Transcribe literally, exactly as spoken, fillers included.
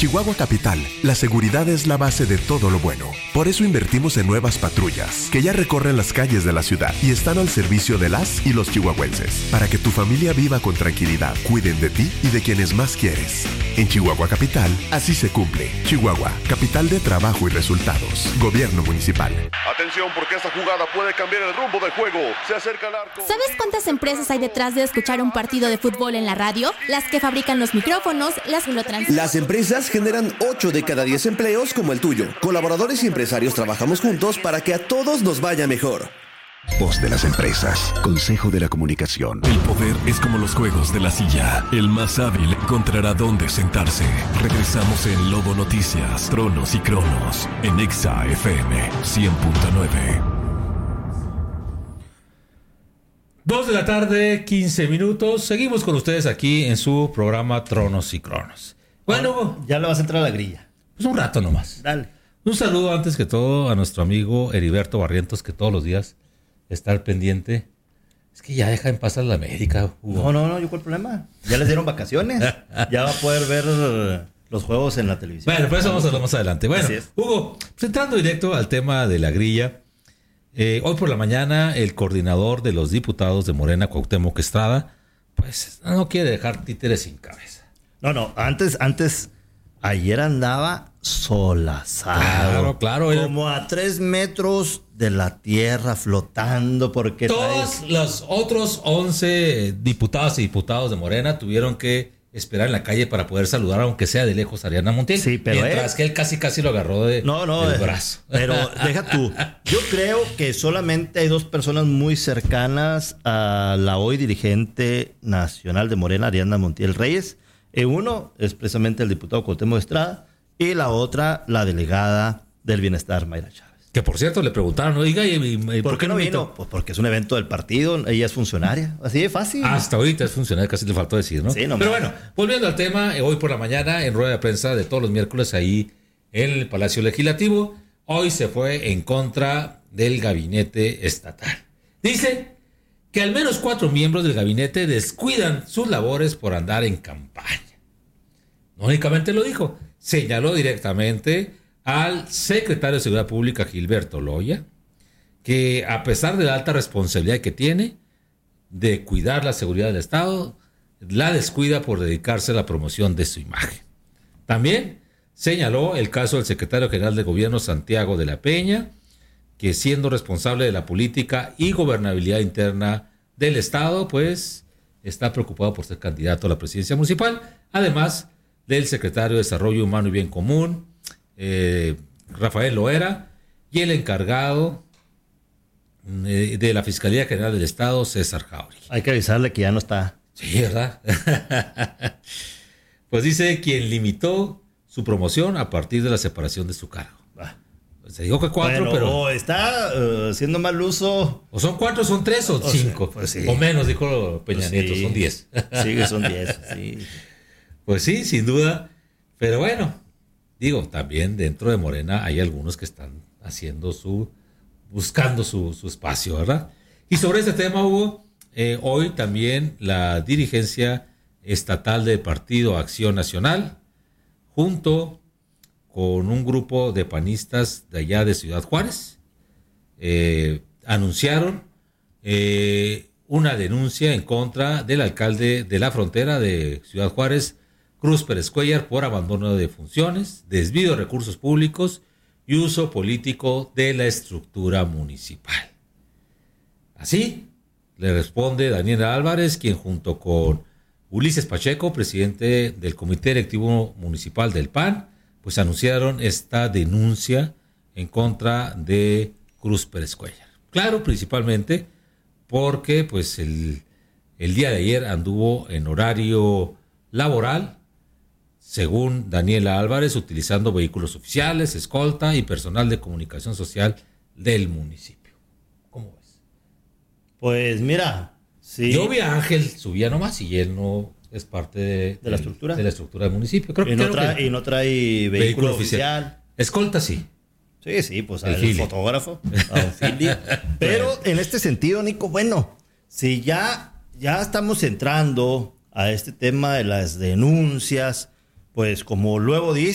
Chihuahua Capital, la seguridad es la base de todo lo bueno. Por eso invertimos en nuevas patrullas, que ya recorren las calles de la ciudad y están al servicio de las y los chihuahuenses, para que tu familia viva con tranquilidad, cuiden de ti y de quienes más quieres. En Chihuahua Capital, así se cumple. Chihuahua, capital de trabajo y resultados. Gobierno municipal. Atención, porque esta jugada puede cambiar el rumbo del juego. Se acerca al arco. ¿Sabes cuántas empresas hay detrás de escuchar un partido de fútbol en la radio? Las que fabrican los micrófonos, las que lo transmiten. Las empresas generan ocho de cada diez empleos como el tuyo. Colaboradores y empresarios trabajamos juntos para que a todos nos vaya mejor. Voz de las empresas. Consejo de la Comunicación. El poder es como los juegos de la silla. El más hábil encontrará dónde sentarse. Regresamos en Lobo Noticias, Tronos y Cronos, en Exa F M cien punto nueve. Dos de la tarde, quince minutos. Seguimos con ustedes aquí en su programa Tronos y Cronos. Bueno, ya le vas a entrar a la grilla. Pues un rato nomás. Dale. Un saludo antes que todo a nuestro amigo Heriberto Barrientos, que todos los días está al pendiente. Es que ya deja en paz a la América, No, Hugo. no, no, yo cuál problema. Ya les dieron vacaciones. Ya va a poder ver los juegos en la televisión. Bueno, pues eso vamos a hablar más adelante. Bueno, Hugo, pues entrando directo al tema de la grilla. Eh, hoy por la mañana, el coordinador de los diputados de Morena, Cuauhtémoc Estrada, pues no quiere dejar títeres sin cabeza. No, no, antes, antes, ayer andaba solazado. Claro, claro. Como a tres metros de la tierra, flotando, porque todos trae... los otros once diputados y diputados de Morena tuvieron que esperar en la calle para poder saludar, aunque sea de lejos, a Ariana Montiel. Sí, pero mientras él... que él casi casi lo agarró de, no, no, del eh, brazo. Pero deja tú. Yo creo que solamente hay dos personas muy cercanas a la hoy dirigente nacional de Morena, Ariana Montiel Reyes. Eh, uno es precisamente el diputado Cuauhtémoc Estrada y la otra, la delegada del Bienestar, Mayra Chávez. Que por cierto le preguntaron, oiga, ¿y, y, ¿por, ¿por qué no vino? Pues porque es un evento del partido, ella es funcionaria, así de fácil. Hasta ahorita es funcionaria, casi le faltó decir, ¿no? Sí, no Pero más. bueno, volviendo al tema, hoy por la mañana, en rueda de prensa de todos los miércoles ahí en el Palacio Legislativo, hoy se fue en contra del gabinete estatal. Dice que al menos cuatro miembros del gabinete descuidan sus labores por andar en campaña. No únicamente lo dijo, señaló directamente al secretario de Seguridad Pública, Gilberto Loya, que a pesar de la alta responsabilidad que tiene de cuidar la seguridad del Estado, la descuida por dedicarse a la promoción de su imagen. También señaló el caso del secretario general de Gobierno, Santiago de la Peña, que siendo responsable de la política y gobernabilidad interna del Estado, pues está preocupado por ser candidato a la presidencia municipal, además del secretario de Desarrollo Humano y Bien Común, Eh, Rafael Loera, y el encargado de, de la Fiscalía General del Estado, César Jauregui. Hay que avisarle que ya no está. Sí, ¿verdad? Pues dice quien limitó su promoción a partir de la separación de su cargo. Pues se dijo que cuatro, bueno, pero... O está uh, haciendo mal uso... O son cuatro, son tres o, o cinco. Sea, pues sí. O menos, dijo Peña pues Nieto, sí. Son diez. Sí, que son diez, sí. Pues sí, sin duda. Pero bueno... Digo, también dentro de Morena hay algunos que están haciendo su, buscando su, su espacio, ¿verdad? Y sobre este tema, Hugo, eh, hoy también la dirigencia estatal del Partido Acción Nacional, junto con un grupo de panistas de allá de Ciudad Juárez, eh, anunciaron eh, una denuncia en contra del alcalde de la frontera de Ciudad Juárez, Cruz Pérez Cuellar, por abandono de funciones, desvío de recursos públicos y uso político de la estructura municipal. Así le responde Daniela Álvarez, quien junto con Ulises Pacheco, presidente del Comité Directivo Municipal del P A N, pues anunciaron esta denuncia en contra de Cruz Pérez Cuellar. Claro, principalmente porque pues el, el día de ayer anduvo en horario laboral, según Daniela Álvarez, utilizando vehículos oficiales, escolta y personal de comunicación social del municipio. ¿Cómo ves? Pues mira, sí. Yo vi a Ángel, subía nomás y él no es parte de, ¿De la estructura? De la estructura del municipio. Creo, y, no creo trae, que y no trae vehículo, vehículo oficial. oficial. Escolta sí. Sí, sí, pues el, el fotógrafo, a un Fili. Pero en este sentido, Nico, bueno, si ya, ya estamos entrando a este tema de las denuncias, pues como luego dice,